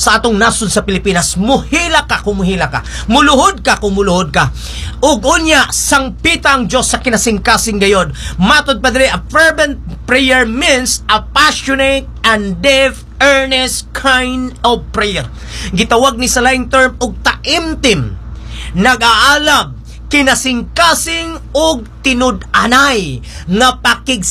sa atong nasod sa Pilipinas. Muhila ka kung muhila ka, muluhod ka kung muluhod ka. Ug unya sangpita ang Dios sa kinasingkasing gayod. Matod pa diri, a fervent prayer means a passionate and deep earnest kind of prayer. Gitawag ni sa laing term og taimtim, nag-aalab, kinasingkasing og tinud-anay nga